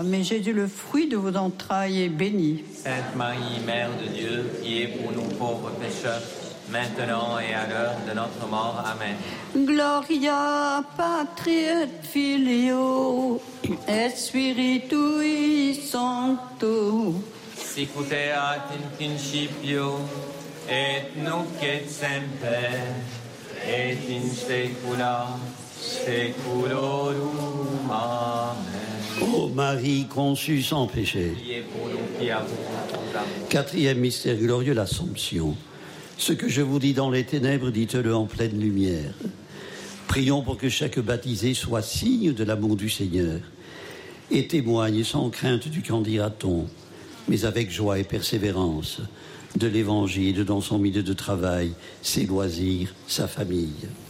Mais Jésus, le fruit de vos entrailles, est béni. Sainte Marie, Mère de Dieu, priez pour nous pauvres pécheurs, maintenant et à l'heure de notre mort. Amen. Gloria Patri et Filio et Spiritui Sancto. Sic ut erat in principio, et nunc et semper, et in saecula saeculorum. Amen. Ô Marie conçue sans péché. Priez pour nous qui avons honte. Quatrième mystère glorieux, l'Assomption. Ce que je vous dis dans les ténèbres, dites-le en pleine lumière. Prions pour que chaque baptisé soit signe de l'amour du Seigneur et témoigne sans crainte du qu'en dira-t-on, mais avec joie et persévérance de l'Évangile dans son milieu de travail, ses loisirs, sa famille.